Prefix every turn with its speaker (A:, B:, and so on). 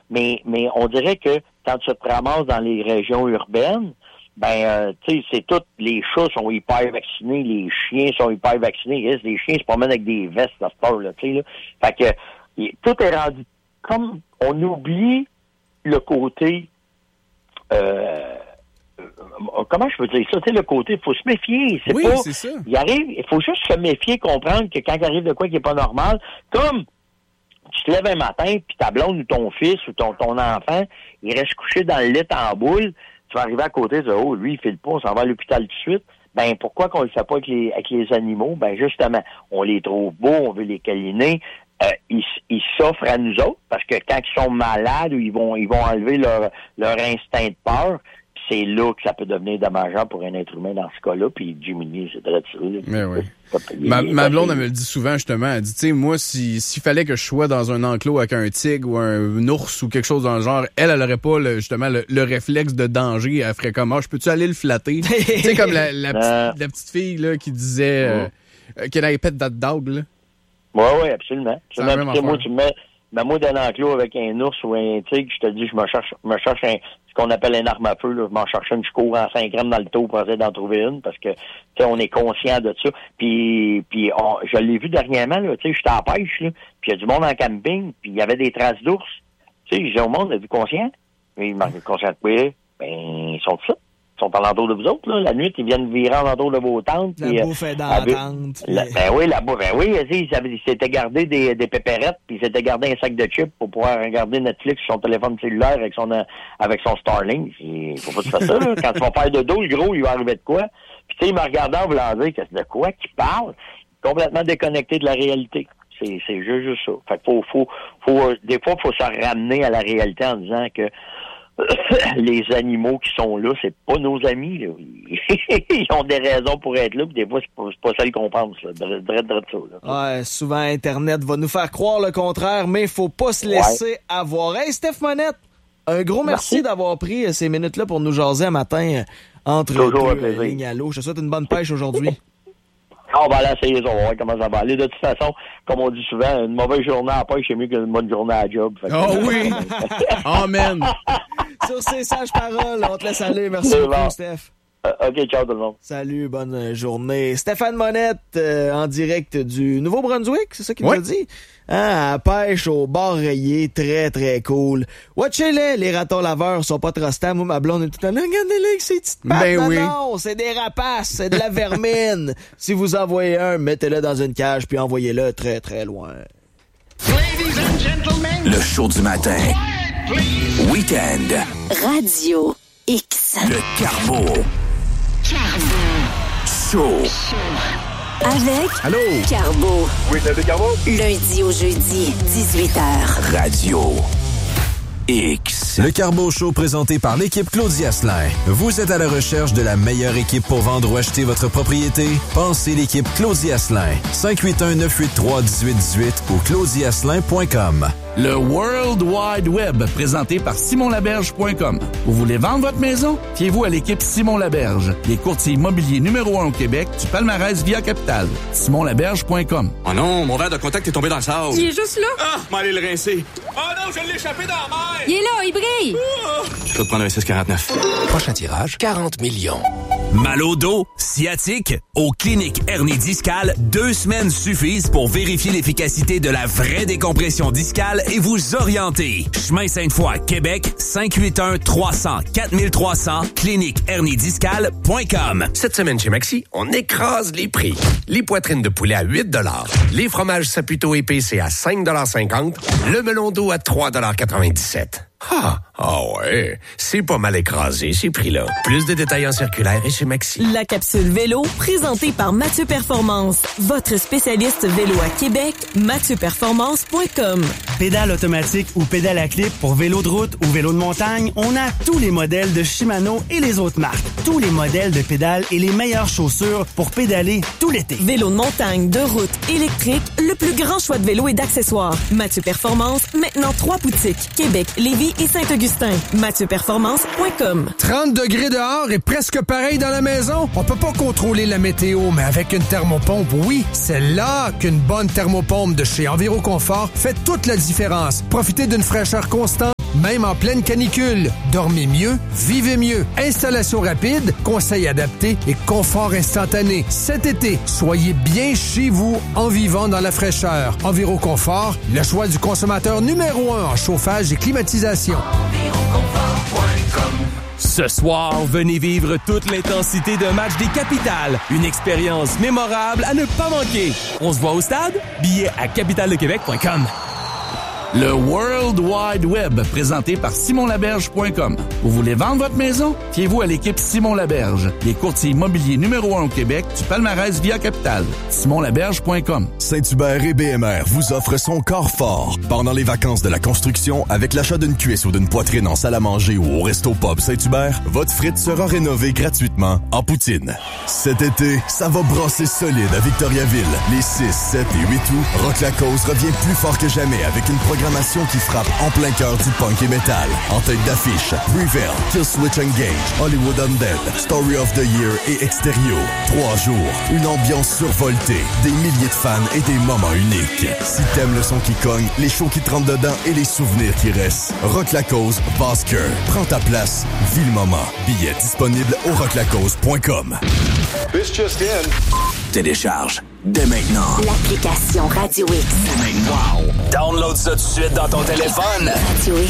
A: Mais on dirait que quand tu te ramasses dans les régions urbaines, tu sais, c'est tout, les chats sont hyper vaccinés, les chiens sont hyper vaccinés. Les chiens se promènent avec des vestes à cette heure, là, tu sais, là. Fait que, tout est rendu comme, on oublie le côté, comment je peux dire ça? Tu sais, le côté, il faut se méfier.
B: C'est ça.
A: Il faut juste se méfier, comprendre que quand il arrive de quoi qui n'est pas normal, comme tu te lèves un matin, puis ta blonde ou ton fils ou ton enfant, il reste couché dans le lit en boule, tu vas arriver à côté, tu dis, oh, lui, il file pas, on s'en va à l'hôpital tout de suite. Pourquoi qu'on le fait pas avec les animaux? Justement, on les trouve beaux, on veut les câliner. Ils s'offrent à nous autres, parce que quand ils sont malades, ils vont enlever leur instinct de peur. C'est là que ça peut devenir dommageable pour un être humain dans ce cas-là, puis Jiminy, c'est très tiré.
B: Mais oui. Ma blonde, elle me le dit souvent, justement. Elle dit, tu sais, moi, s'il fallait que je sois dans un enclos avec un tigre ou un ours ou quelque chose dans le genre, elle aurait pas, le réflexe de danger. Elle ferait comme, je peux-tu aller le flatter? Tu sais, comme la petite fille, là, qui disait, qu'elle avait pet that dog, là.
A: Oui, absolument. Moi, tu me mets dans un enclos avec un ours ou un tigre, je te dis, je me cherche ce qu'on appelle une arme à feu, là. Je m'en cherche une, je cours en 5 grammes dans le taux pour essayer d'en trouver une, parce que, tu sais, on est conscient de ça. Puis je l'ai vu dernièrement, là, tu sais, j'étais en pêche, là, puis il y a du monde en camping, puis il y avait des traces d'ours. Tu sais, j'ai au monde, êtes-vous conscient? Mais ils m'ont conscient de quoi? Ils sont de ça. Ils sont alentour de vous autres, là. La nuit, ils viennent virer alentour de vos tentes.
C: La bouffe est dans la tente.
A: La bouffe. Ils s'étaient gardé des pépérettes, puis ils s'étaient gardé un sac de chips pour pouvoir regarder Netflix sur son téléphone cellulaire avec son Starlink. Il faut pas que tu fasses ça, là. Quand tu vas faire de dos, le gros, il va arriver de quoi? Puis tu sais, il m'a regardé en voulant dire que c'est de quoi qu'il parle? Complètement déconnecté de la réalité. C'est juste ça. Fait que des fois, faut se ramener à la réalité en disant que les animaux qui sont là, c'est pas nos amis, là. Ils ont des raisons pour être là, puis des fois, c'est pas celles qu'on pense, là.
C: Ouais, souvent, Internet va nous faire croire le contraire, mais faut pas se laisser avoir. Hey, Steph Monette, un gros merci d'avoir pris ces minutes-là pour nous jaser un matin entre deux lignes à l'eau. Je te souhaite une bonne pêche aujourd'hui.
A: On va aller essayer ça, on va voir comment ça va aller. De toute façon, comme on dit souvent, une mauvaise journée à la pêche, c'est mieux qu'une bonne journée à la job.
B: Oui! Amen!
C: Sur ces sages paroles, on te laisse aller. Merci beaucoup, Steph.
A: OK, ciao tout le monde.
C: Salut, bonne journée. Stéphane Monette, en direct du Nouveau-Brunswick, c'est ça qu'il nous a dit? À pêche au bord rayé, très, très cool. Watchez-les, les ratons laveurs sont pas trop stables. Moi, ma blonde est tout le temps, regardez-les avec ces petites pattes. Non, c'est des rapaces, c'est de la vermine. Si vous en voyez un, mettez-le dans une cage, puis envoyez-le très, très loin.
D: Ladies and gentlemen,
E: le show du matin. Week-end.
F: Radio X.
E: Le Carbo. Show.
F: Avec
E: Allô?
F: Carbo.
E: Oui, c'est le Carbo.
F: Lundi au jeudi, 18h.
E: Radio X.
G: Le Carbo Show présenté par l'équipe Claudia Asselin. Vous êtes à la recherche de la meilleure équipe pour vendre ou acheter votre propriété? Pensez l'équipe Claudia Asselin. 581-983-1818 ou claudiasselin.com.
H: Le World Wide Web, présenté par SimonLaberge.com. Vous voulez vendre votre maison? Fiez-vous à l'équipe Simon Laberge, les courtiers immobiliers numéro 1 au Québec, du palmarès Via Capital. SimonLaberge.com.
I: Oh non, mon verre de contact est tombé dans le sable.
J: Il est juste là.
I: Ah, m'allez le rincer. Oh non, je l'ai échappé dans la mer.
J: Il est là, il brille.
I: Je vais te prendre un 649.
E: Prochain tirage, 40 millions.
K: Mal au dos, sciatique, aux cliniques hernie discale, 2 semaines suffisent pour vérifier l'efficacité de la vraie décompression discale et vous orienter. Chemin Sainte-Foy, Québec, 581-300-4300, cliniquehernidiscale.com.
L: Cette semaine chez Maxi, on écrase les prix. Les poitrines de poulet à 8 $, les fromages Saputo épicés à 5,50 $, le melon d'eau à 3,97 $. Ah ouais, c'est pas mal écrasé ces prix-là. Plus de détails en circulaire et chez Maxi.
M: La capsule vélo, présentée par Mathieu Performance, votre spécialiste vélo à Québec, MathieuPerformance.com.
N: Pédale automatique ou pédale à clip pour vélo de route ou vélo de montagne, on a tous les modèles de Shimano et les autres marques. Tous les modèles de pédales et les meilleures chaussures pour pédaler tout l'été.
M: Vélo de montagne, de route, électrique, le plus grand choix de vélos et d'accessoires. Mathieu Performance, maintenant 3 boutiques, Québec, Lévis et Saint-Augustin. MathieuPerformance.com.
O: 30 degrés dehors et presque pareil dans la maison? On peut pas contrôler la météo, mais avec une thermopompe, oui, c'est là qu'une bonne thermopompe de chez Enviroconfort fait toute la différence. Profitez d'une fraîcheur constante même en pleine canicule. Dormez mieux, vivez mieux. Installation rapide, conseils adaptés et confort instantané. Cet été, soyez bien chez vous en vivant dans la fraîcheur. Enviroconfort, le choix du consommateur numéro 1 en chauffage et climatisation.
J: Ce soir, venez vivre toute l'intensité d'un match des Capitales. Une expérience mémorable à ne pas manquer. On se voit au stade? Billets à capitaldequebec.com. Le World Wide Web, présenté par simonlaberge.com. Vous voulez vendre votre maison? Fiez-vous à l'équipe Simon Laberge, les courtiers immobiliers numéro 1 au Québec, du palmarès Via Capital. simonlaberge.com.
P: Saint-Hubert et BMR vous offrent son corps fort pendant les vacances de la construction avec l'achat d'une cuisse ou d'une poitrine en salle à manger ou au Resto Pub Saint-Hubert. Votre frite sera rénovée gratuitement en poutine. Cet été, ça va brasser solide à Victoriaville. Les 6, 7 et 8 août, Rock La Cause revient plus fort que jamais avec une programmation qui frappe en plein cœur du punk et metal. En tête d'affiche, Prevail, Killswitch Engage, Hollywood Undead, Story of the Year et Extérieur. 3 jours, une ambiance survoltée, des milliers de fans et des moments uniques. Si t'aimes le son qui cogne, les shows qui te rentrent dedans et les souvenirs qui restent, Rock La Cause, Basker. Prends ta place, vis le moment. Billets disponibles au rocklacause.com.
E: This just in.
K: Télécharge dès maintenant
F: l'application Radio X.
K: Wow! Download ça tout de suite dans ton téléphone.
F: Radio X.